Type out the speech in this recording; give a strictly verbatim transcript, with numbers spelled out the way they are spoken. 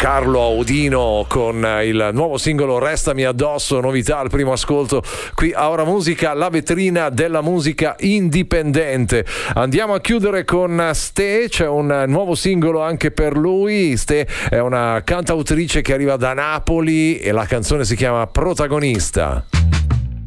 Carlo Audino con il nuovo singolo Restami addosso, novità al primo ascolto qui a Ora Musica, la vetrina della musica indipendente. Andiamo a chiudere con Ste, c'è un nuovo singolo anche per lui. Ste è una cantautrice che arriva da Napoli e la canzone si chiama Protagonista.